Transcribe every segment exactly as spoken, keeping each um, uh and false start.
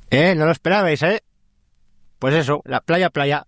Eh, no lo esperabais, ¿eh? Pues eso, la playa, playa.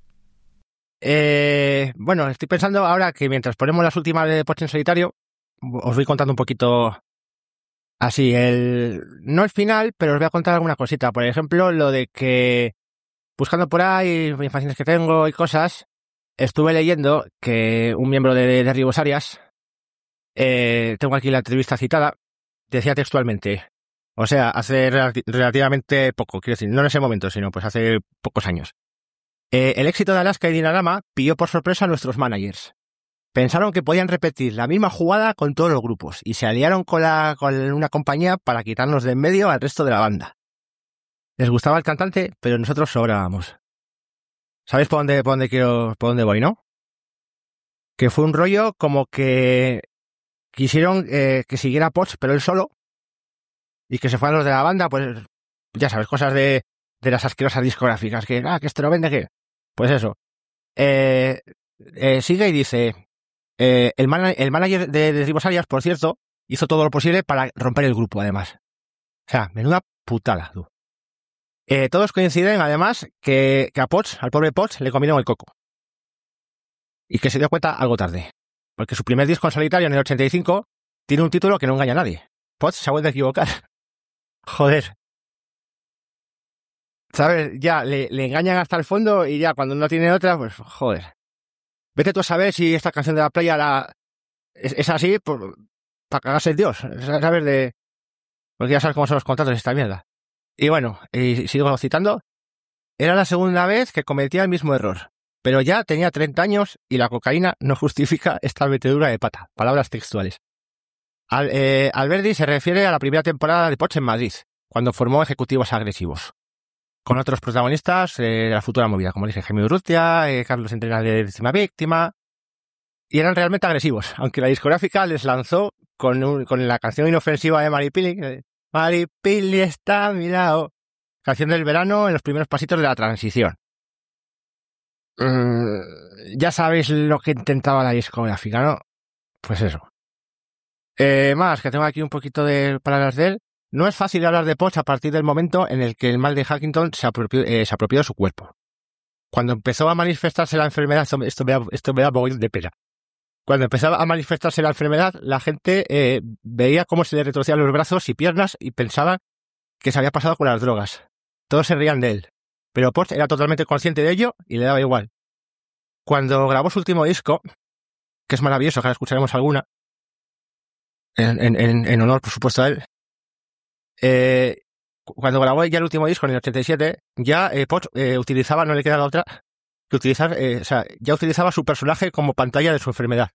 Eh, bueno, estoy pensando ahora que mientras ponemos las últimas de Poch en solitario, os voy contando un poquito así, el no el final, pero os voy a contar alguna cosita. Por ejemplo, lo de que buscando por ahí informaciones que tengo y cosas, estuve leyendo que un miembro de, de Ribosarias, eh, tengo aquí la entrevista citada, decía textualmente, o sea, hace relati- relativamente poco, quiero decir, no en ese momento, sino pues hace pocos años. Eh, el éxito de Alaska y Dinarama pilló por sorpresa a nuestros managers. Pensaron que podían repetir la misma jugada con todos los grupos y se aliaron con, la, con una compañía para quitarnos de en medio al resto de la banda. Les gustaba el cantante, pero nosotros sobrábamos. ¿Sabéis por dónde, por dónde quiero, por dónde voy, no? Que fue un rollo como que quisieron eh, que siguiera Poch, pero él solo, y que se fueran los de la banda, pues ya sabes, cosas de, de las asquerosas discográficas, que, ah, que esto no vende, que... Pues eso. Eh, eh, sigue y dice, eh, el, man, el manager de, de Ribosarias, por cierto, hizo todo lo posible para romper el grupo, además. O sea, menuda putada, tú. Eh, todos coinciden, además, que, que a Poch, al pobre Poch, le comieron el coco. Y que se dio cuenta algo tarde. Porque su primer disco en solitario, en el ochenta y cinco, tiene un título que no engaña a nadie. Poch se ha vuelto a equivocar. Joder. ¿Sabes? Ya, le, le engañan hasta el fondo y ya, cuando no tiene otra, pues joder. Vete tú a saber si esta canción de la playa la, es, es así por, para cagarse el Dios. ¿Sabes? De, porque ya sabes cómo son los contratos de esta mierda. Y bueno, y sigo citando. Era la segunda vez que cometía el mismo error. Pero ya tenía treinta años y la cocaína no justifica esta metedura de pata. Palabras textuales. Al, eh, Alberdi se refiere a la primera temporada de Poch en Madrid, cuando formó Ejecutivos Agresivos, con otros protagonistas eh, de la futura movida, como dije, Jaime Urrutia, eh, Carlos Entrena de Décima Víctima, y eran realmente agresivos, aunque la discográfica les lanzó con, un, con la canción inofensiva de Maripili, eh, Maripili está a mi lado, canción del verano en los primeros pasitos de la transición. Mm, ya sabéis lo que intentaba la discográfica, ¿no? Pues eso. Eh, más, que tengo aquí un poquito de palabras de él. No es fácil hablar de Poch a partir del momento en el que el mal de Huntington se apropió, eh, se apropió de su cuerpo. Cuando empezó a manifestarse la enfermedad, esto, esto me da, esto me da mogollón de pena. Cuando empezaba a manifestarse la enfermedad, la gente eh, veía cómo se le retorcían los brazos y piernas y pensaba que se había pasado con las drogas. Todos se reían de él. Pero Poch era totalmente consciente de ello y le daba igual. Cuando grabó su último disco, que es maravilloso, que ahora escucharemos alguna, en, en, en honor, por supuesto, a él, eh, cuando grabó ya el último disco en el ochenta y siete, ya eh, Poch eh, utilizaba, no le quedaba otra, que utilizar, eh, o sea, ya utilizaba su personaje como pantalla de su enfermedad.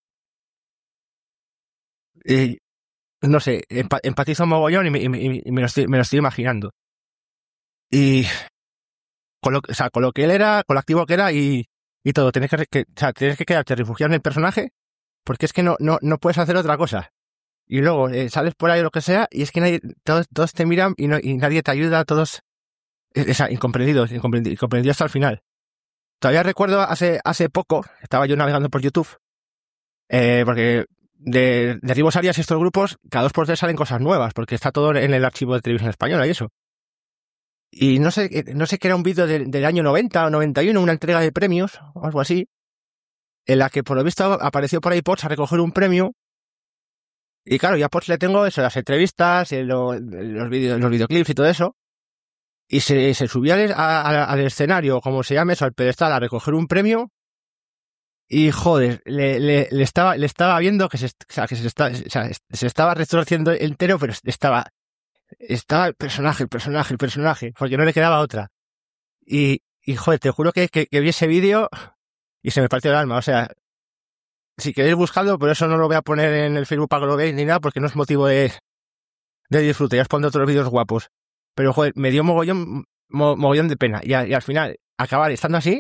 Eh, no sé, empa empatizo un mogollón y, me, y, me, y me, lo estoy, me lo estoy imaginando. Y con lo, o sea, con lo que él era, con lo activo que era y, y todo, tienes que, que, o sea, tienes que quedarte refugiado en el personaje porque es que no, no, no puedes hacer otra cosa. Y luego eh, sales por ahí o lo que sea y es que nadie, todos, todos te miran y, no, y nadie te ayuda, todos eh, o sea, incomprendidos, incomprendidos, incomprendidos hasta el final. Todavía recuerdo hace, hace poco, estaba yo navegando por YouTube, eh, porque de, de Ribosarias y estos grupos, cada dos por tres salen cosas nuevas, porque está todo en el archivo de Televisión Española y eso. Y no sé, no sé qué era un vídeo de, del año noventa o noventa y uno, una entrega de premios, o algo así, en la que por lo visto apareció por ahí Poch a recoger un premio. Y claro, ya Poch le tengo eso, las entrevistas, lo, los, video, los videoclips y todo eso. Y se, se subía al, a, al escenario, como se llama eso, al pedestal, a recoger un premio. Y joder, le, le, le estaba, le estaba viendo que se, o sea, que se, está, o sea, se estaba retorciendo entero, pero estaba, estaba el personaje, el personaje, el personaje, porque no le quedaba otra. Y, y joder, te juro que, que, que vi ese vídeo y se me partió el alma. O sea, si queréis buscarlo, por eso no lo voy a poner en el Facebook para que lo veáis ni nada, porque no es motivo de, de disfrute. Ya os pondré otros vídeos guapos. Pero joder, me dio mogollón, mo, mogollón de pena. Y, a, y al final, acabar estando así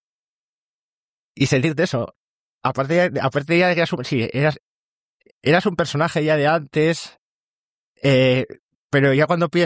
y sentirte eso. Aparte, aparte ya de que eras un, sí, eras, eras un personaje ya de antes, eh, pero ya cuando pides